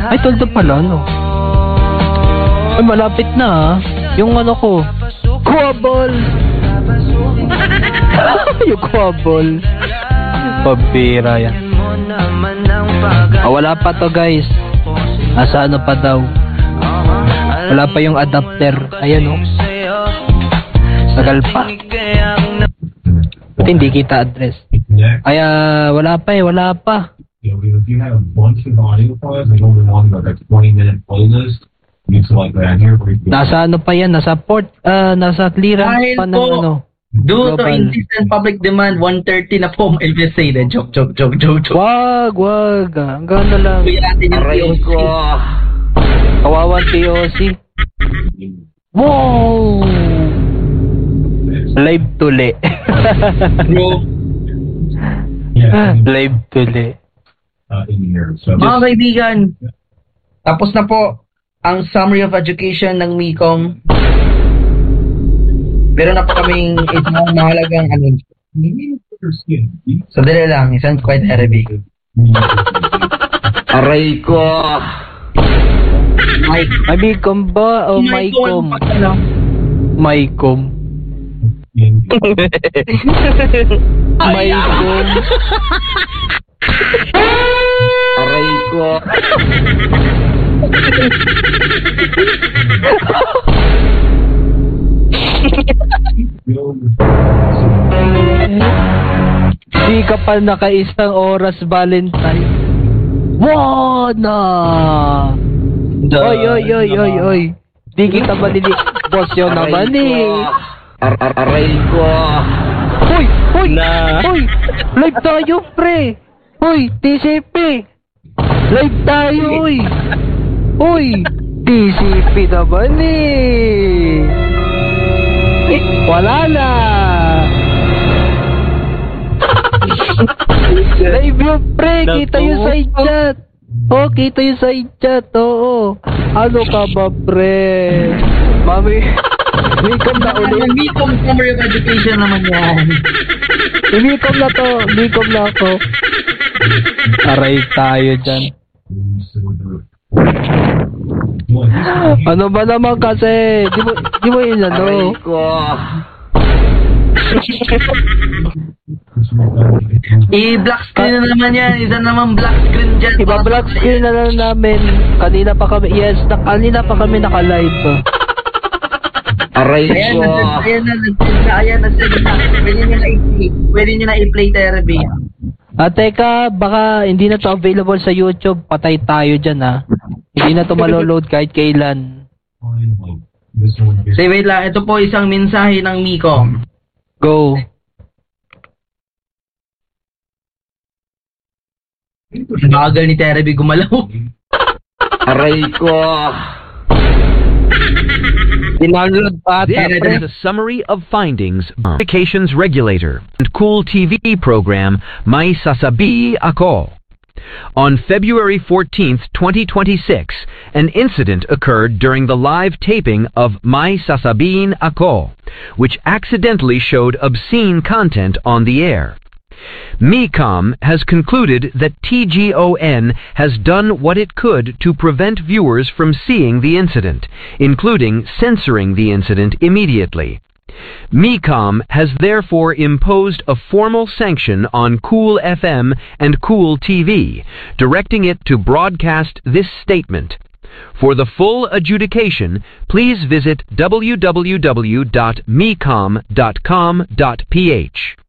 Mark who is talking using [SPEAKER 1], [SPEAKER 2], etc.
[SPEAKER 1] Ay, toldo pala, no? Ay, malapit na, yung ano ko. Quabble! Yung quabble. Pabira yan. Wala pa to, guys. Nasa ano pa daw. Wala pa yung adapter. Ayan, oh. Tagal pa. Hindi kita address. Kaya wala pa.
[SPEAKER 2] If you have a bunch of audio files, like only one about that 20-minute playlist, you can select that here.
[SPEAKER 1] Nasa ano pa yan? Nasa port, nasa clearance pa ng ano.
[SPEAKER 3] Due to insistent public demand, 130 na po LBC. Joke.
[SPEAKER 1] Wag. Hanggang na lang.
[SPEAKER 3] Aray ko.
[SPEAKER 1] Kawawan TOC. Wow! Live tuli.
[SPEAKER 3] Bro.
[SPEAKER 1] Live tuli.
[SPEAKER 3] Mga kaibigan, tapos na po ang summary of education ng MICOM. Meron na po kaming isang mahalagang Sandali lang, isang quite Arabic.
[SPEAKER 4] Aray ko.
[SPEAKER 1] MICOM ba o MICOM? MICOM. MICOM.
[SPEAKER 4] Aray ko.
[SPEAKER 1] Di ka pa nakaisang oras, Valentine. Wana! Oy. Di kita malili. Boss yun naman eh.
[SPEAKER 4] Aray ko.
[SPEAKER 1] Hoy! Live tayo, pre! Hoy, TCP! Live tayo, Hoy! TCP naman eh! Wala na! Live yung pre! Kita yung side chat! Kita yung side chat, oo! Ano ka ba, pre? Mami, MICOM na ulit.
[SPEAKER 3] MICOM summary of education naman yan.
[SPEAKER 1] MICOM na ako. Aray tayo dyan. Ano ba naman kasi? Di mo yun ano?
[SPEAKER 4] Aray ko.
[SPEAKER 3] I-black screen na naman yan. Isa naman black screen dyan.
[SPEAKER 1] Iba-black screen na lang namin. Kanina pa kami naka-live.
[SPEAKER 4] Aray ko.
[SPEAKER 3] Ayan na. Pwede nyo na i-play therapy.
[SPEAKER 1] Teka, baka hindi na to available sa YouTube. Patay tayo dyan, ha. Hindi na to maloload kahit kailan.
[SPEAKER 3] Say, wait lang. Ito po isang mensahe ng MICOM.
[SPEAKER 1] Go.
[SPEAKER 3] Bagal ni therapy gumalaw.
[SPEAKER 4] Aray ko.
[SPEAKER 5] This is a summary of findings of Communications Regulator and Cool TV program May Sasabi Ako. On February 14th, 2026, an incident occurred during the live taping of May Sasabihin Ako, which accidentally showed obscene content on the air. MICOM has concluded that TGON has done what it could to prevent viewers from seeing the incident, including censoring the incident immediately. MICOM has therefore imposed a formal sanction on Cool FM and Cool TV, directing it to broadcast this statement. For the full adjudication, please visit www.micom.com.ph.